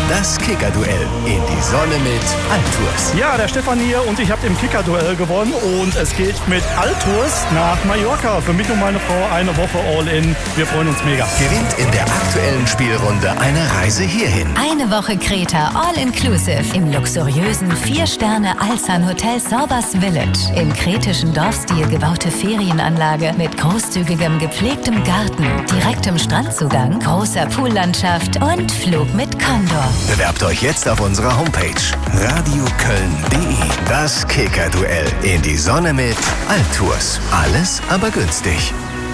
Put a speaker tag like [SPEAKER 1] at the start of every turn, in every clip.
[SPEAKER 1] Das Kicker-Duell in die Sonne mit Altours.
[SPEAKER 2] Ja, der Stefan hier und ich habe im Kicker-Duell gewonnen und es geht mit Altours nach Mallorca. Für mich und meine Frau eine Woche All-In. Wir freuen uns mega.
[SPEAKER 1] Gewinnt in der aktuellen Spielrunde eine Reise hierhin.
[SPEAKER 3] Eine Woche Kreta All-Inclusive im luxuriösen 4-Sterne-Alsan-Hotel Sorbas Village. Im kretischen Dorfstil gebaute Ferienanlage mit großzügigem gepflegtem Garten, direktem Strandzugang, großer Poollandschaft und Flug mit Condor.
[SPEAKER 1] Bewerbt euch jetzt auf unserer Homepage radioköln.de. Das Kicker-Duell in die Sonne mit Altours. Alles aber günstig.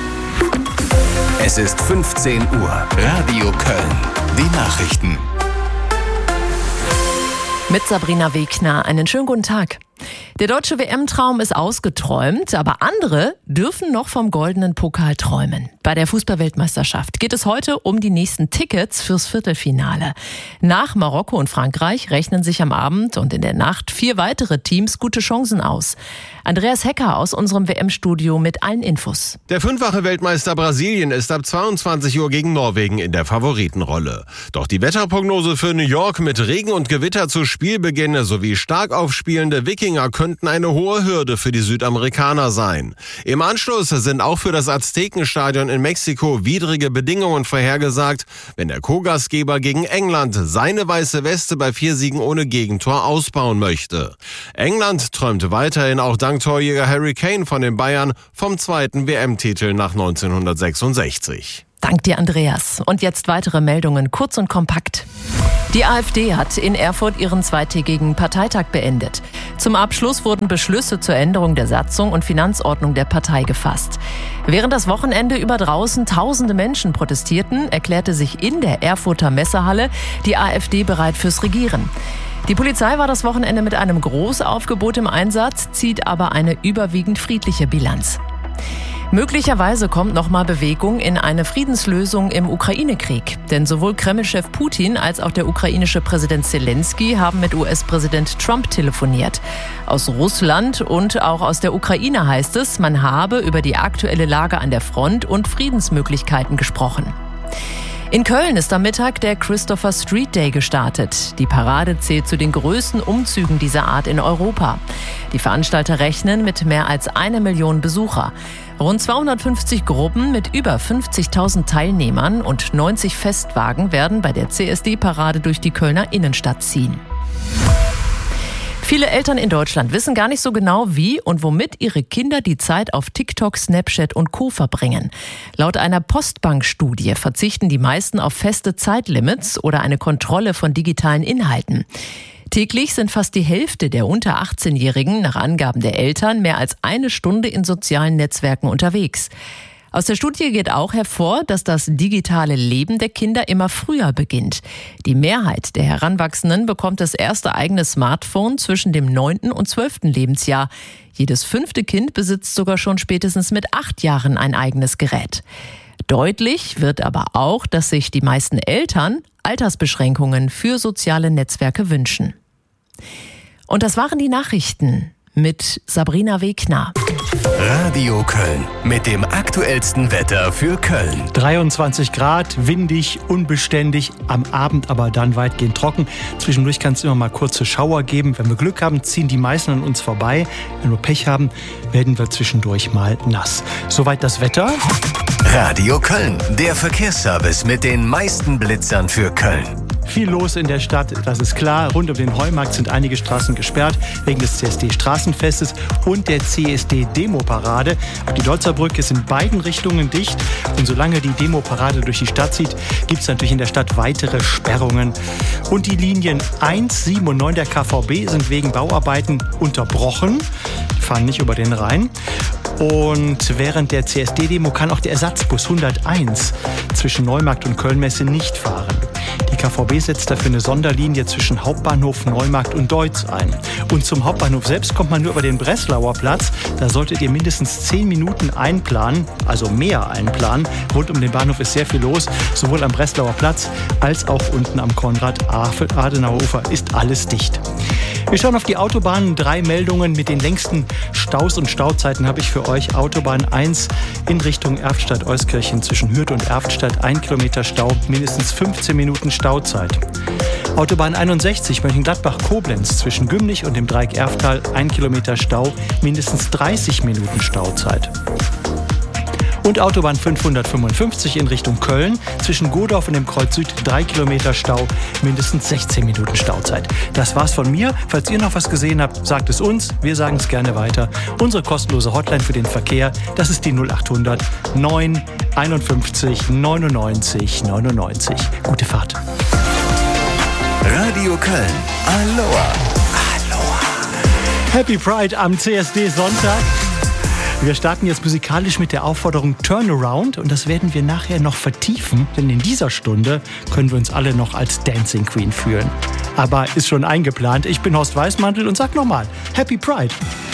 [SPEAKER 1] Es ist 15 Uhr. Radio Köln. Die Nachrichten.
[SPEAKER 4] Mit Sabrina Wegner. Einen schönen guten Tag. Der deutsche WM-Traum ist ausgeträumt, aber andere dürfen noch vom goldenen Pokal träumen. Bei der Fußball-Weltmeisterschaft geht es heute um die nächsten Tickets fürs Viertelfinale. Nach Marokko und Frankreich rechnen sich am Abend und in der Nacht 4 weitere Teams gute Chancen aus. Andreas Hecker aus unserem WM-Studio mit allen Infos.
[SPEAKER 5] Der 5-fache Weltmeister Brasilien ist ab 22 Uhr gegen Norwegen in der Favoritenrolle. Doch die Wetterprognose für New York mit Regen und Gewitter zu Spielbeginn sowie stark aufspielende Wikinger könnten eine hohe Hürde für die Südamerikaner sein. Im Anschluss sind auch für das Aztekenstadion in Mexiko widrige Bedingungen vorhergesagt, wenn der Co-Gastgeber gegen England seine weiße Weste bei 4 Siegen ohne Gegentor ausbauen möchte. England träumt weiterhin auch dank Torjäger Harry Kane von den Bayern vom 2. WM-Titel nach 1966.
[SPEAKER 4] Dank dir, Andreas. Und jetzt weitere Meldungen, kurz und kompakt. Die AfD hat in Erfurt ihren zweitägigen Parteitag beendet. Zum Abschluss wurden Beschlüsse zur Änderung der Satzung und Finanzordnung der Partei gefasst. Während das Wochenende über draußen tausende Menschen protestierten, erklärte sich in der Erfurter Messehalle die AfD bereit fürs Regieren. Die Polizei war das Wochenende mit einem Großaufgebot im Einsatz, zieht aber eine überwiegend friedliche Bilanz. Möglicherweise kommt nochmal Bewegung in eine Friedenslösung im Ukraine-Krieg. Denn sowohl Kreml-Chef Putin als auch der ukrainische Präsident Zelensky haben mit US-Präsident Trump telefoniert. Aus Russland und auch aus der Ukraine heißt es, man habe über die aktuelle Lage an der Front und Friedensmöglichkeiten gesprochen. In Köln ist am Mittag der Christopher Street Day gestartet. Die Parade zählt zu den größten Umzügen dieser Art in Europa. Die Veranstalter rechnen mit mehr als 1 Million Besucher. Rund 250 Gruppen mit über 50.000 Teilnehmern und 90 Festwagen werden bei der CSD-Parade durch die Kölner Innenstadt ziehen. Viele Eltern in Deutschland wissen gar nicht so genau, wie und womit ihre Kinder die Zeit auf TikTok, Snapchat und Co. verbringen. Laut einer Postbank-Studie verzichten die meisten auf feste Zeitlimits oder eine Kontrolle von digitalen Inhalten. Täglich sind fast die Hälfte der unter 18-Jährigen nach Angaben der Eltern mehr als 1 Stunde in sozialen Netzwerken unterwegs. Aus der Studie geht auch hervor, dass das digitale Leben der Kinder immer früher beginnt. Die Mehrheit der Heranwachsenden bekommt das erste eigene Smartphone zwischen dem 9. und 12. Lebensjahr. Jedes 5. Kind besitzt sogar schon spätestens mit 8 Jahren ein eigenes Gerät. Deutlich wird aber auch, dass sich die meisten Eltern Altersbeschränkungen für soziale Netzwerke wünschen. Und das waren die Nachrichten mit Sabrina Wegner.
[SPEAKER 1] Radio Köln mit dem aktuellsten Wetter für Köln.
[SPEAKER 2] 23 Grad, windig, unbeständig, am Abend aber dann weitgehend trocken. Zwischendurch kann es immer mal kurze Schauer geben. Wenn wir Glück haben, ziehen die meisten an uns vorbei. Wenn wir Pech haben, werden wir zwischendurch mal nass. Soweit das Wetter.
[SPEAKER 1] Radio Köln, der Verkehrsservice mit den meisten Blitzern für Köln.
[SPEAKER 2] Viel los in der Stadt, das ist klar. Rund um den Heumarkt sind einige Straßen gesperrt wegen des CSD-Straßenfestes und der CSD-Demo-Parade. Die Dolzerbrücke ist in beiden Richtungen dicht. Und solange die Demo-Parade durch die Stadt zieht, gibt es natürlich in der Stadt weitere Sperrungen. Und die Linien 1, 7 und 9 der KVB sind wegen Bauarbeiten unterbrochen. Die fahren nicht über den Rhein. Und während der CSD-Demo kann auch der Ersatzbus 101 zwischen Neumarkt und Kölnmesse nicht fahren. Die KVB setzt dafür eine Sonderlinie zwischen Hauptbahnhof, Neumarkt und Deutz ein. Und zum Hauptbahnhof selbst kommt man nur über den Breslauer Platz. Da solltet ihr mindestens 10 Minuten einplanen, also mehr einplanen. Rund um den Bahnhof ist sehr viel los. Sowohl am Breslauer Platz als auch unten am Konrad-Adenauer-Ufer ist alles dicht. Wir schauen auf die Autobahnen. 3 Meldungen mit den längsten Staus und Stauzeiten habe ich für euch. Autobahn 1 in Richtung Erftstadt-Euskirchen zwischen Hürth und Erftstadt. 1 Kilometer Stau, mindestens 15 Minuten Stauzeit. Autobahn 61 Mönchengladbach-Koblenz zwischen Gümlich und dem Dreieck Erftal 1 Kilometer Stau, mindestens 30 Minuten Stauzeit. Und Autobahn 555 in Richtung Köln zwischen Godorf und dem Kreuz Süd 3 Kilometer Stau, mindestens 16 Minuten Stauzeit. Das war's von mir. Falls ihr noch was gesehen habt, sagt es uns. Wir sagen es gerne weiter. Unsere kostenlose Hotline für den Verkehr, das ist die 0800 9 51 99 99. Gute Fahrt.
[SPEAKER 1] Radio Köln. Aloha.
[SPEAKER 2] Happy Pride am CSD Sonntag. Wir starten jetzt musikalisch mit der Aufforderung Turnaround und das werden wir nachher noch vertiefen, denn in dieser Stunde können wir uns alle noch als Dancing Queen fühlen. Aber ist schon eingeplant. Ich bin Horst Weißmantel und sag nochmal Happy Pride.